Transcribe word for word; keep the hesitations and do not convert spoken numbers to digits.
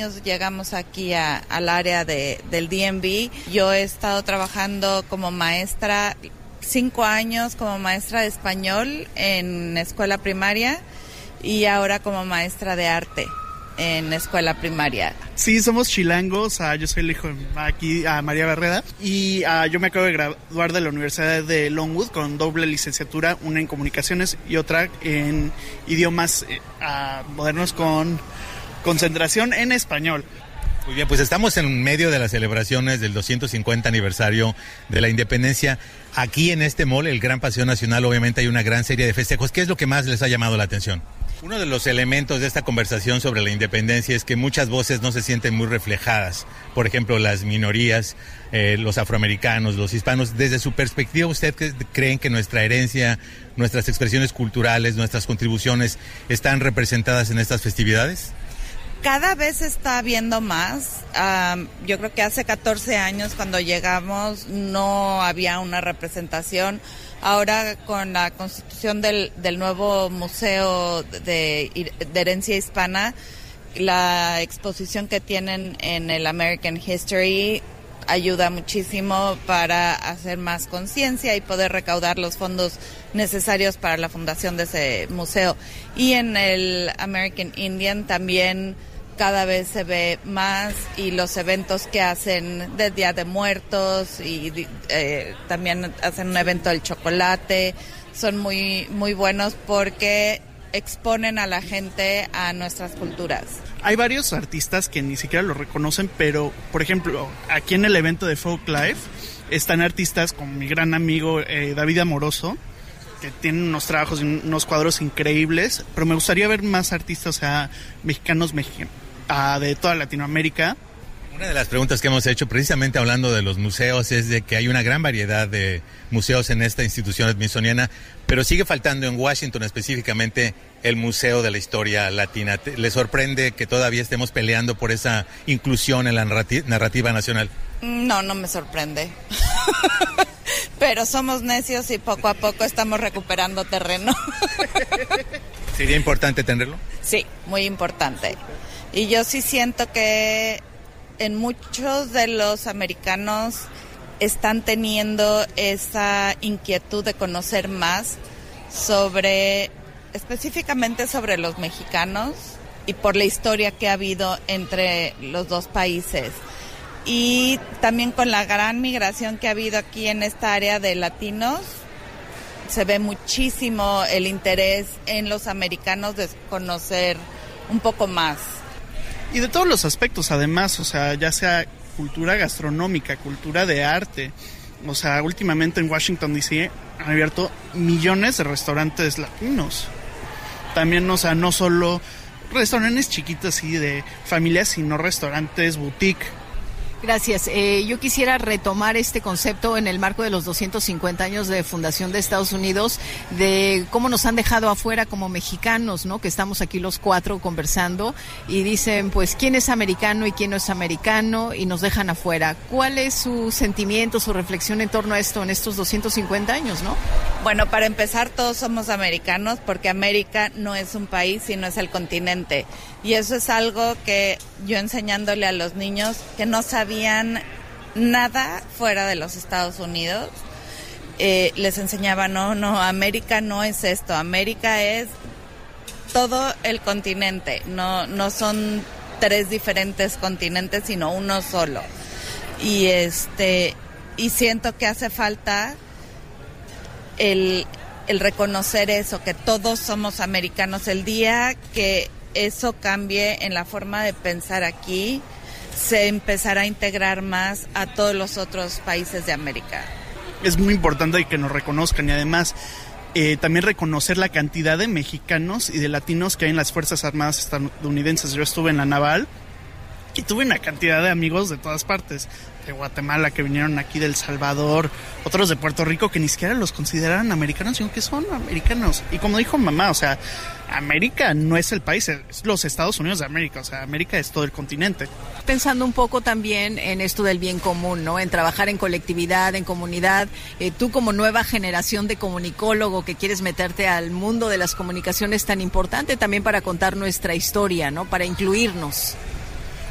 años llegamos aquí a, al área de, del D M V. Yo he estado trabajando como maestra, cinco años como maestra de español en escuela primaria y ahora como maestra de arte en escuela primaria. Sí, somos chilangos, uh, yo soy el hijo de aquí, a uh, María Barreda, y uh, yo me acabo de graduar de la Universidad de Longwood con doble licenciatura, una en comunicaciones y otra en idiomas uh, modernos con concentración en español. Muy bien, pues estamos en medio de las celebraciones del doscientos cincuenta aniversario de la independencia. Aquí en este mall, el Gran Paseo Nacional, obviamente hay una gran serie de festejos. ¿Qué es lo que más les ha llamado la atención? Uno de los elementos de esta conversación sobre la independencia es que muchas voces no se sienten muy reflejadas. Por ejemplo, las minorías, eh, los afroamericanos, los hispanos. Desde su perspectiva, ¿usted creen que nuestra herencia, nuestras expresiones culturales, nuestras contribuciones están representadas en estas festividades? Cada vez está habiendo más. Um, yo creo que hace catorce años cuando llegamos no había una representación. Ahora con la constitución del, del nuevo Museo de, de Herencia Hispana, la exposición que tienen en el American History ayuda muchísimo para hacer más conciencia y poder recaudar los fondos necesarios para la fundación de ese museo. Y en el American Indian también cada vez se ve más, y los eventos que hacen de Día de Muertos y eh, también hacen un evento del chocolate, son muy, muy buenos porque exponen a la gente a nuestras culturas. Hay varios artistas que ni siquiera lo reconocen, pero por ejemplo, aquí en el evento de Folk Life están artistas como mi gran amigo eh, David Amoroso, que tienen unos trabajos y unos cuadros increíbles, pero me gustaría ver más artistas, o sea, mexicanos, mexicanos, uh, de toda Latinoamérica. Una de las preguntas que hemos hecho, precisamente hablando de los museos, es de que hay una gran variedad de museos en esta institución smithsoniana, pero sigue faltando en Washington específicamente el Museo de la Historia Latina. ¿Le sorprende que todavía estemos peleando por esa inclusión en la narrativa nacional? No, no me sorprende. Pero somos necios y poco a poco estamos recuperando terreno. ¿Sería importante tenerlo? Sí, muy importante. Y yo sí siento que en muchos de los americanos están teniendo esa inquietud de conocer más sobre, específicamente sobre los mexicanos y por la historia que ha habido entre los dos países. Y también con la gran migración que ha habido aquí en esta área de latinos, se ve muchísimo el interés en los americanos de conocer un poco más. Y de todos los aspectos, además, o sea, ya sea cultura gastronómica, cultura de arte. O sea, últimamente en Washington D C han abierto millones de restaurantes latinos. También, o sea, no solo restaurantes chiquitos y de familias, sino restaurantes boutique. Gracias. Eh, yo quisiera retomar este concepto en el marco de los doscientos cincuenta años de fundación de Estados Unidos, de cómo nos han dejado afuera como mexicanos, ¿no? Que estamos aquí los cuatro conversando y dicen, pues, ¿quién es americano y quién no es americano? Y nos dejan afuera. ¿Cuál es su sentimiento, su reflexión en torno a esto en estos doscientos cincuenta años, no? Bueno, para empezar, todos somos americanos porque América no es un país, sino es el continente. Y eso es algo que yo enseñándole a los niños que no sabían nada fuera de los Estados Unidos, eh, les enseñaba, no, no, América no es esto, América es todo el continente, no, no son tres diferentes continentes, sino uno solo. Y este, y siento que hace falta el, el reconocer eso, que todos somos americanos. El día que eso cambie en la forma de pensar aquí, se empezará a integrar más a todos los otros países de América. Es muy importante que nos reconozcan y además eh, también reconocer la cantidad de mexicanos y de latinos que hay en las Fuerzas Armadas estadounidenses. Yo estuve en la Naval y tuve una cantidad de amigos de todas partes, de Guatemala, que vinieron aquí, de El Salvador, otros de Puerto Rico que ni siquiera los consideran americanos, sino que son americanos. Y como dijo mamá, o sea, América no es el país, es los Estados Unidos de América, o sea, América es todo el continente. Pensando un poco también en esto del bien común, ¿no? En trabajar en colectividad, en comunidad. Eh, tú como nueva generación de comunicólogo que quieres meterte al mundo de las comunicaciones tan importante también para contar nuestra historia, ¿no? Para incluirnos.